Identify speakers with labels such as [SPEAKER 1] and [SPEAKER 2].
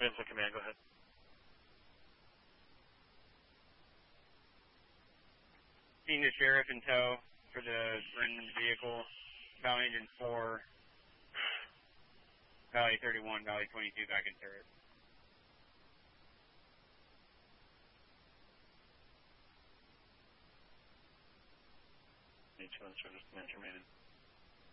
[SPEAKER 1] Vincent Command, go ahead.
[SPEAKER 2] Seeing the sheriff in tow for the Brennan vehicle, Valley Engine 4, Valley 31, Valley 22 back in turret.
[SPEAKER 1] H1 service command remaining.